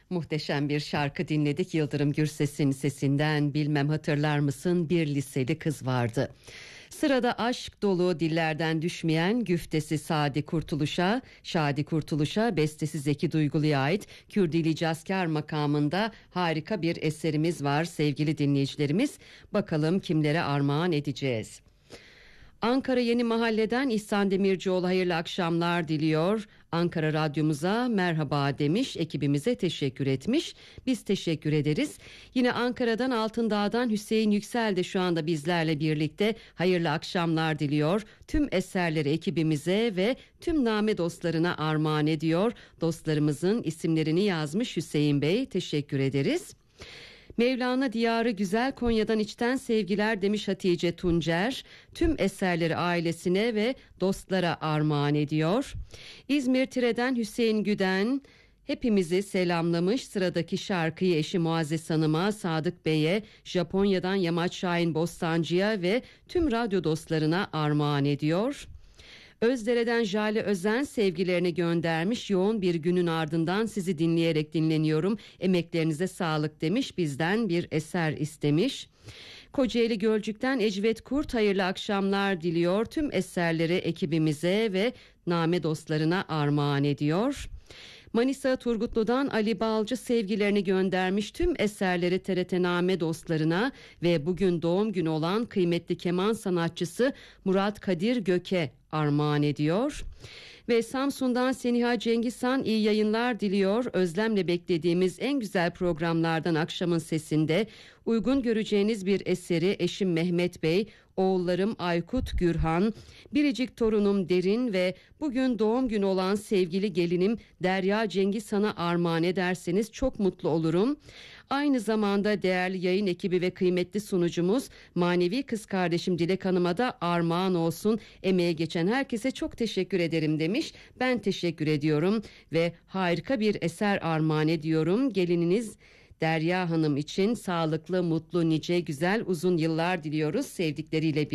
Muhteşem bir şarkı dinledik. Yıldırım Gürses'in sesinden bilmem hatırlar mısın, bir liseli kız vardı. Sırada aşk dolu dillerden düşmeyen güftesi Şadi Kurtuluş'a, bestesi Zeki Duygulu'ya ait Kürdili Cazkar makamında harika bir eserimiz var sevgili dinleyicilerimiz. Bakalım kimlere armağan edeceğiz. Ankara Yeni Mahalle'den İhsan Demircioğlu hayırlı akşamlar diliyor. Ankara Radyomuza merhaba demiş, ekibimize teşekkür etmiş. Biz teşekkür ederiz. Yine Ankara'dan Altındağ'dan Hüseyin Yüksel de şu anda bizlerle birlikte hayırlı akşamlar diliyor. Tüm eserleri ekibimize ve tüm name dostlarına armağan ediyor. Dostlarımızın isimlerini yazmış Hüseyin Bey, teşekkür ederiz. Mevlana Diyarı Güzel Konya'dan içten sevgiler demiş Hatice Tuncer. Tüm eserleri ailesine ve dostlara armağan ediyor. İzmir Tire'den Hüseyin Güden hepimizi selamlamış. Sıradaki şarkıyı eşi Muazzez Hanım'a, Sadık Bey'e, Japonya'dan Yamaç Şahin Bostancı'ya ve tüm radyo dostlarına armağan ediyor. Özdere'den Jale Özen sevgilerini göndermiş. Yoğun bir günün ardından sizi dinleyerek dinleniyorum. Emeklerinize sağlık demiş. Bizden bir eser istemiş. Kocaeli Gölcük'ten Ecvet Kurt hayırlı akşamlar diliyor. Tüm eserleri ekibimize ve name dostlarına armağan ediyor. Manisa Turgutlu'dan Ali Balcı sevgilerini göndermiş. Tüm eserleri TRT Name dostlarına ve bugün doğum günü olan kıymetli keman sanatçısı Murat Kadir Gök'e armağan ediyor. Ve Samsun'dan Seniha Cengizhan iyi yayınlar diliyor. Özlemle beklediğimiz en güzel programlardan Akşamın Sesi'nde uygun göreceğiniz bir eseri eşim Mehmet Bey, oğullarım Aykut, Gürhan, biricik torunum Derin ve bugün doğum günü olan sevgili gelinim Derya Cengizhan'a armağan ederseniz çok mutlu olurum. Aynı zamanda değerli yayın ekibi ve kıymetli sunucumuz manevi kız kardeşim Dilek Hanım'a da armağan olsun. Emeğe geçen herkese çok teşekkür ederim demiş. Ben teşekkür ediyorum ve harika bir eser armağan ediyorum. Gelininiz Derya Hanım için sağlıklı, mutlu, nice, güzel, uzun yıllar diliyoruz sevdikleriyle birlikte.